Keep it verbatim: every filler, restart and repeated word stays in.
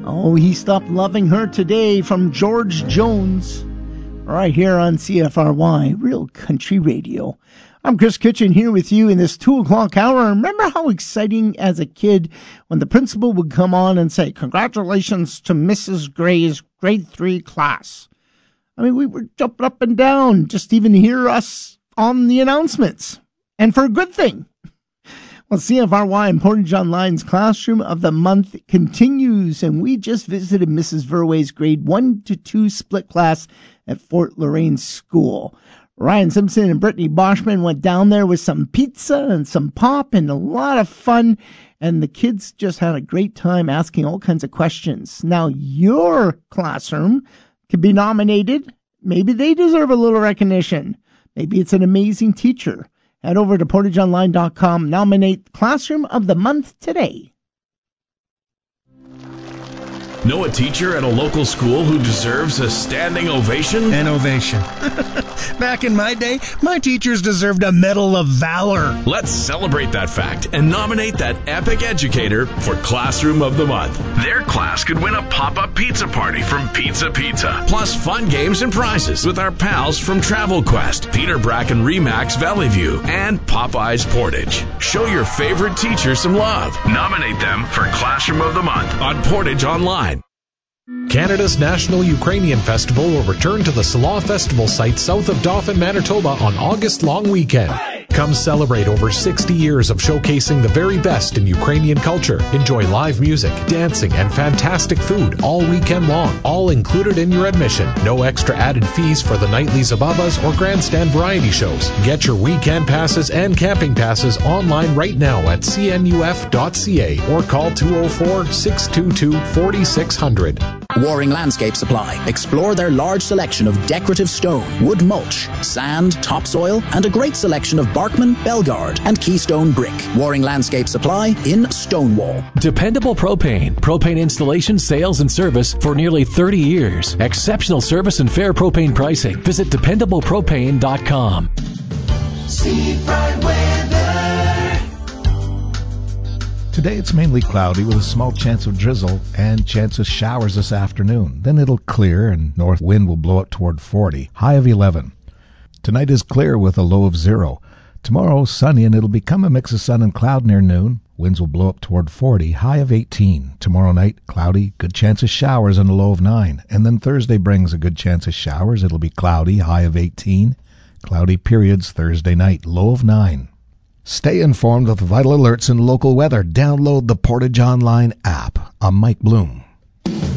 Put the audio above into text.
Oh, He Stopped Loving Her Today from George Jones, right here on C F R Y, Real Country Radio. I'm Chris Kitchen here with you in this two o'clock hour. Remember how exciting as a kid when the principal would come on and say, "Congratulations to Missus Gray's grade three class." I mean, we were jumping up and down just even to hear us on the announcements. And for a good thing. Well, C F R Y and Portage Online's Classroom of the Month continues, and we just visited Missus Verway's grade one to two split class at Fort Lorraine School. Ryan Simpson and Brittany Boschman went down there with some pizza and some pop and a lot of fun, and the kids just had a great time asking all kinds of questions. Now, your classroom could be nominated. Maybe they deserve a little recognition. Maybe it's an amazing teacher. Head over to portage online dot com. Nominate Classroom of the Month today. Know a teacher at a local school who deserves a standing ovation? An ovation. Back in my day, my teachers deserved a Medal of Valor. Let's celebrate that fact and nominate that epic educator for Classroom of the Month. Their class could win a pop-up pizza party from Pizza Pizza, plus fun games and prizes with our pals from Travel Quest, Peter Bracken Remax Valley View, and Popeyes Portage. Show your favorite teacher some love. Nominate them for Classroom of the Month on Portage Online. Canada's National Ukrainian Festival will return to the Salah Festival site south of Dauphin, Manitoba on August long weekend. Come celebrate over sixty years of showcasing the very best in Ukrainian culture. Enjoy live music, dancing, and fantastic food all weekend long, all included in your admission. No extra added fees for the nightly Zababas or grandstand variety shows. Get your weekend passes and camping passes online right now at c n u f dot c a or call two oh four, six two two, four six zero zero. Waring Landscape Supply. Explore their large selection of decorative stone, wood mulch, sand, topsoil, and a great selection of Barkman, Belgard, and Keystone brick. Waring Landscape Supply in Stonewall. Dependable Propane. Propane installation, sales, and service for nearly thirty years. Exceptional service and fair propane pricing. Visit dependable propane dot com. Seafront weather. Today it's mainly cloudy with a small chance of drizzle and chance of showers this afternoon. Then it'll clear and north wind will blow up toward forty, high of eleven. Tonight is clear with a low of zero. Tomorrow sunny and it'll become a mix of sun and cloud near noon. Winds will blow up toward forty, high of eighteen. Tomorrow night cloudy, good chance of showers and a low of nine. And then Thursday brings a good chance of showers. It'll be cloudy, high of eighteen. Cloudy periods Thursday night, low of nine. Stay informed with vital alerts and local weather. Download the Portage Online app. I'm Mike Bloom.